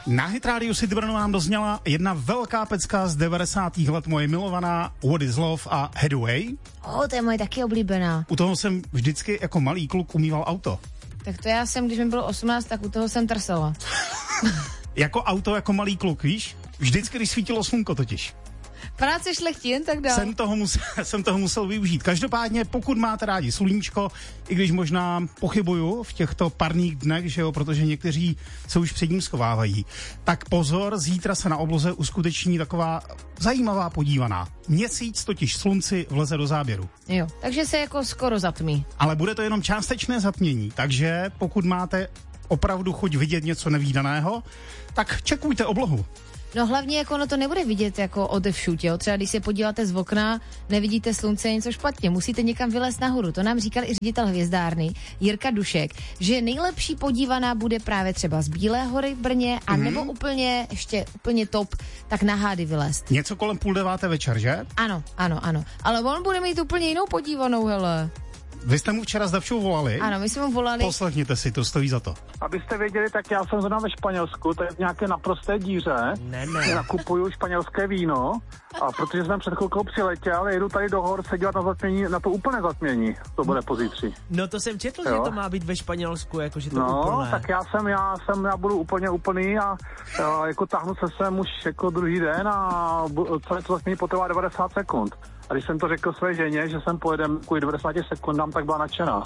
Na Hit Radio City Brno nám dozněla jedna velká pecka z 90. let, moje milovaná What is Love a Headway. To je moje taky oblíbená. U toho jsem vždycky jako malý kluk umýval auto. Tak to já jsem, když mi bylo 18, tak u toho jsem trsala. Jako auto, jako malý kluk, víš? Vždycky, když svítilo slunko totiž. Práce šlechti, jen tak dál. Jsem toho musel využít. Každopádně, pokud máte rádi sluníčko, i když možná pochybuju v těchto parných dnech, že jo, protože někteří se už před ním schovávají, tak pozor, zítra se na obloze uskuteční taková zajímavá podívaná. Měsíc totiž slunci vleze do záběru. Jo, takže se jako skoro zatmí. Ale bude to jenom částečné zatmění, takže pokud máte opravdu chuť vidět něco nevídaného, tak čekujte oblohu. No hlavně jako ono to nebude vidět jako odevšud, jo. Třeba když se podíváte z okna, nevidíte slunce, něco špatně, musíte někam vylézt nahoru. To nám říkal i ředitel hvězdárny Jirka Dušek, že nejlepší podívaná bude právě třeba z Bílé hory v Brně a nebo úplně top, tak na Hády vylézt. Něco kolem 8:30 večer, že? Ano. Ale on bude mít úplně jinou podívanou, hele. Vy jste mu včera s Davčou volali? Ano, my jsme mu volali. Poslechněte si, to stojí za to. Abyste věděli, tak já jsem zrovna ve Španělsku, to je v nějaké naprosté díře. Ne. Nakupuju španělské víno a protože jsem před chvilkou přiletěl, jedu tady do hor se dívat na zatmění, na to úplné zatmění. To bude pozítří. No to jsem četl, že to má být ve Španělsku, jakože to no, úplné. Tak já budu úplně úplný a jako táhnu se sem už jako druhý den a celé to zatmění potrvá 90 sekund. A když jsem to řekl své ženě, že jsem pojedem kvůli 90 sekundám, tak byla nadšená.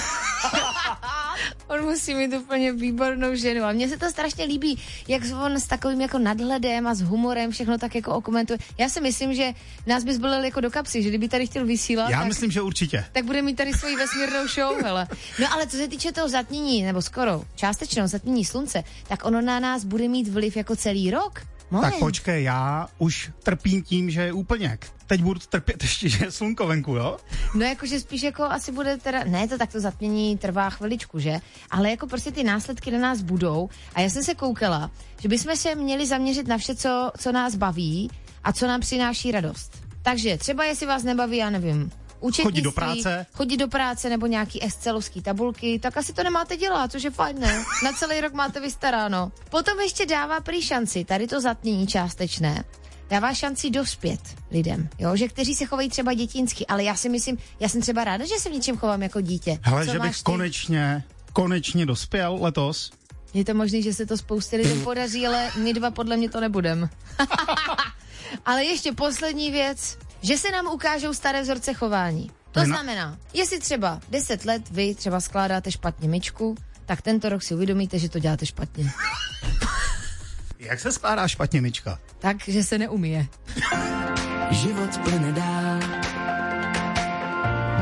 On musí mít úplně výbornou ženu a mně se to strašně líbí, jak on s takovým jako nadhledem a s humorem všechno tak jako okomentuje. Já si myslím, že nás by zbolil jako do kapsy, že kdyby tady chtěl vysílat, myslím, že určitě. Tak bude mít tady svoji vesmírnou show, hele. No ale co se týče toho zatmění, nebo skoro částečného zatmění slunce, tak ono na nás bude mít vliv jako celý rok. Tak počkej, já už trpím tím, že je úplněk. Teď budu trpět ještě, že je slunko venku, jo? No jakože spíš jako asi bude teda, ne, to takto zatmění trvá chviličku, že? Ale jako prostě ty následky na nás budou a já jsem se koukala, že bychom se měli zaměřit na vše, co nás baví a co nám přináší radost. Takže třeba jestli vás nebaví, já nevím, chodit do práce nebo nějaký excelovský tabulky, tak asi to nemáte dělat, což je fajn, ne? Na celý rok máte vystaráno. Potom ještě dává prý šanci, tady to zatmění částečné, dává šanci dospět lidem, jo, že kteří se chovají třeba dětinsky, ale já si myslím, já jsem třeba ráda, že se v něčem chovám jako dítě. Hele, že bych konečně dospěl letos. Je to možný, že se to spoustě lidem podaří, ale my dva podle mě to nebudem. Ale ještě poslední věc, že se nám ukážou staré vzorce chování. To znamená, jestli třeba 10 let vy třeba skládáte špatně myčku, tak tento rok si uvědomíte, že to děláte špatně. Jak se skládá špatně myčka? Tak, že se neumije. Život plyne dál